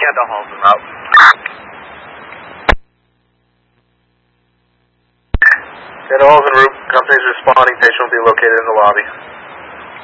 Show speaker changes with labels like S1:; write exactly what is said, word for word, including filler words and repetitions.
S1: Yeah, the hall's them out.
S2: Yeah, the hall's en route. Company's responding. Patient will be located in the lobby.